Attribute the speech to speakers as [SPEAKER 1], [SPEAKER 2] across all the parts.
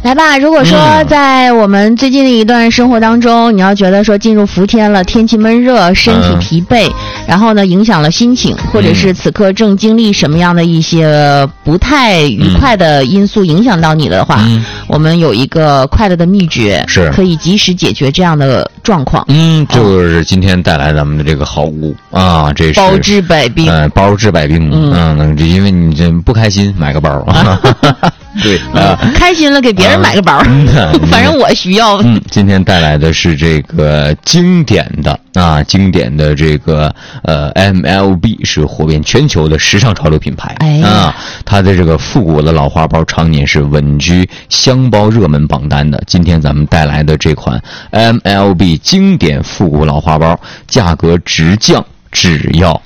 [SPEAKER 1] 来吧，如果说在我们最近的一段生活当中，你要觉得说进入伏天了，天气闷热，身体疲惫，然后呢影响了心情，或者是此刻正经历什么样的一些不太愉快的因素影响到你的话，我们有一个快乐的秘诀，
[SPEAKER 2] 是可
[SPEAKER 1] 以及时解决这样的状况。
[SPEAKER 2] 就是今天带来咱们的这个好物啊，这是
[SPEAKER 1] 包治百病。
[SPEAKER 2] 包治百病。因为你这不开心，买个包啊。对
[SPEAKER 1] 开心了给别人买个包，反正我需要。
[SPEAKER 2] 今天带来的是这个经典的这个MLB 是火遍全球的时尚潮流品牌它的这个复古的老花包常年是稳居箱包热门榜单的。今天咱们带来的这款 MLB 经典复古老花包，价格直降，只要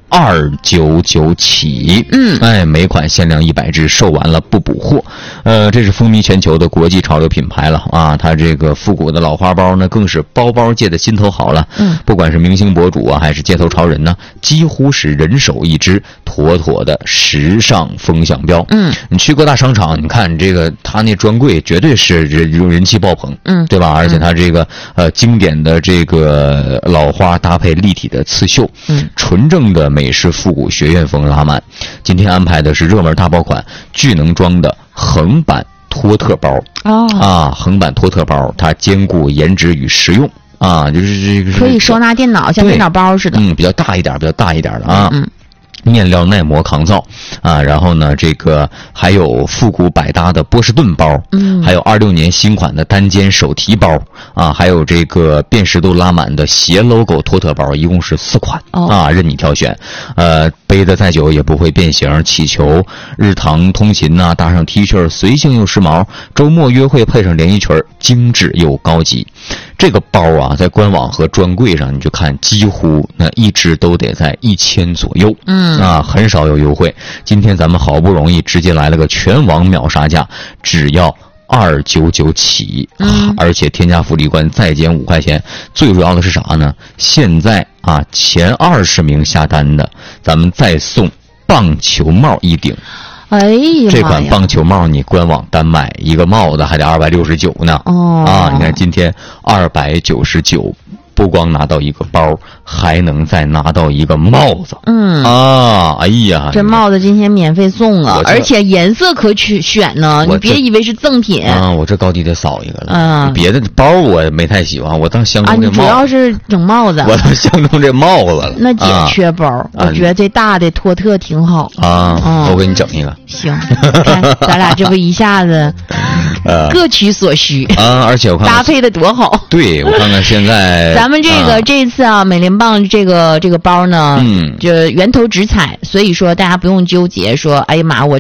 [SPEAKER 2] 299起，每款限量100只，售完了不补货。这是风靡全球的国际潮流品牌了啊！它这个复古的老花包呢，更是包包界的心头好了。不管是明星博主啊，还是街头潮人呢，几乎是人手一只，妥妥的时尚风向标。你去各大商场，你看这个它那专柜绝对是人气爆棚，对吧？而且它这个经典的这个老花搭配立体的刺绣，纯正的美式复古学院风拉满。今天安排的是热门大爆款巨能装的横版托特包横版托特包，它兼顾颜值与实用就是这个
[SPEAKER 1] 可以收纳电脑，像电脑包似的。
[SPEAKER 2] 比较大一点的面料耐磨抗造然后呢这个还有复古百搭的波士顿包，还有26年新款的单肩手提包还有这个辨识度拉满的斜 logo 托特包，一共是4款任你挑选。背得再久也不会变形，气球日常通勤搭上 T 恤随性又时髦，周末约会配上连衣裙精致又高级。这个包在官网和专柜上你就看，几乎那一直都得在1000左右，很少有优惠。今天咱们好不容易直接来了个全网秒杀价，只要299起而且添加福利关再减5块钱。最主要的是啥呢？现在前20名下单的，咱们再送棒球帽1顶。这款棒球帽你官网单买一个帽子还得269呢。你看今天299，不光拿到一个包，还能再拿到一个帽子。哎呀，
[SPEAKER 1] 这帽子今天免费送而且颜色可选呢，你别以为是赠品
[SPEAKER 2] 我这高低得扫一个了。别的包我没太喜欢，我当相中这帽子。
[SPEAKER 1] 你主要是整帽子，
[SPEAKER 2] 我当相中这帽子了。
[SPEAKER 1] 那姐缺包，我觉得这大的托特挺好
[SPEAKER 2] 我给你整一个。
[SPEAKER 1] 行，看咱俩这不一下子各取所需
[SPEAKER 2] 而且我看
[SPEAKER 1] 搭配的多好。
[SPEAKER 2] 对，我看看现在
[SPEAKER 1] 咱们这次美联棒这个包呢，就源头直采，所以说大家不用纠结说，哎呀妈，我